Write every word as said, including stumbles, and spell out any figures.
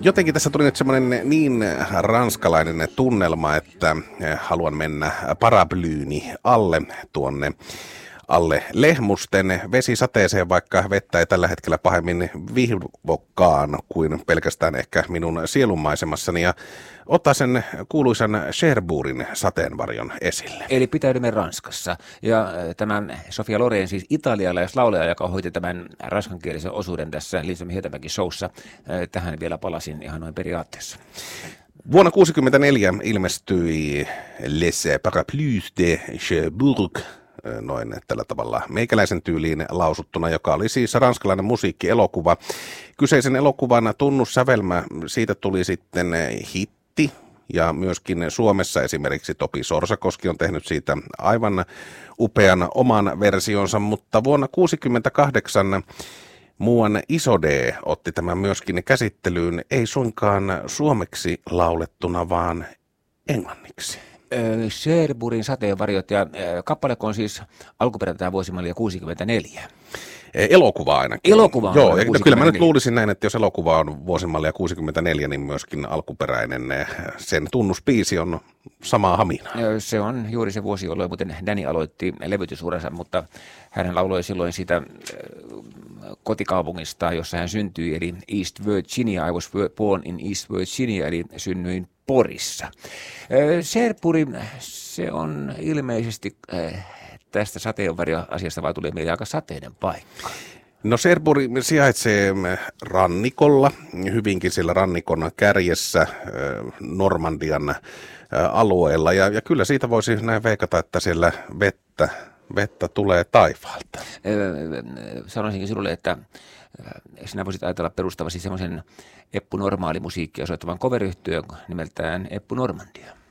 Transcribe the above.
Jotenkin tässä tuli nyt semmoinen niin ranskalainen tunnelma, että haluan mennä paraplyyni alle tuonne alle Lehmusten vesisateeseen, vaikka vettä ei tällä hetkellä pahemmin vihvokkaan kuin pelkästään ehkä minun sielunmaisemassani, ja ottaa sen kuuluisan Cherbourgin sateenvarjon esille. Eli pitäydymme Ranskassa. Ja tämän Sofia Loren, siis italialaislaulaja, joka hoiti tämän ranskankielisen osuuden tässä Lindström Hietamäki showssa, tähän vielä palasin ihan noin periaatteessa. Vuonna tuhatyhdeksänsataakuusikymmentäneljä ilmestyi Les Parapluies de Cherbourg, noin tällä tavalla meikäläisen tyyliin lausuttuna, joka oli siis ranskalainen musiikkielokuva. Kyseisen elokuvan tunnussävelmä, siitä tuli sitten hitti, ja myöskin Suomessa esimerkiksi Topi Sorsakoski on tehnyt siitä aivan upean oman versionsa, mutta vuonna tuhatyhdeksänsataakuusikymmentäkahdeksan muuan Iso D otti tämän myöskin käsittelyyn, ei suinkaan suomeksi laulettuna, vaan englanniksi. Cherbourgin sateenvarjot, ja kappale on siis alkuperätään vuosimallia kuusikymmentäneljä. Elokuva ainakin. Elokuva on Joo, ja kyllä mä nyt luulisin näin, että jos elokuva on vuosimallia kuusikymmentäneljä, niin myöskin alkuperäinen sen tunnuspiisi on samaa haminaa. Se on juuri se vuosi, jolloin muuten Danny aloitti levytysuransa, mutta hän lauloi silloin sitä kotikaupungista, jossa hän syntyi, eli East Virginia. I was born in East Virginia, eli synnyin Porissa. Cherbourg, se on ilmeisesti tästä sateenvarjoasiasta vaan tulee meille aika sateinen paikka. No Cherbourg sijaitsee rannikolla, hyvinkin siellä rannikon kärjessä Normandian alueella, ja, ja kyllä siitä voisi näin veikata, että siellä vettä, vettä tulee taivaalta. Sanoisinkin sinulle, että sinä voisit ajatella perustavasi semmoisen Eppu Normaali musiikkia soittavan cover-yhtyön nimeltään Eppu Normandia.